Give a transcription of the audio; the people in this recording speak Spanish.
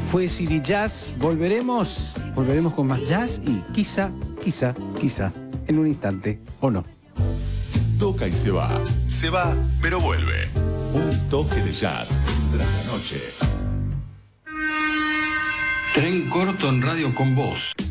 Fue City Jazz. Volveremos con más jazz y quizá, en un instante, o no. Toca y se va, pero vuelve. Un toque de jazz tras la noche. Tren corto en Radio con Vos.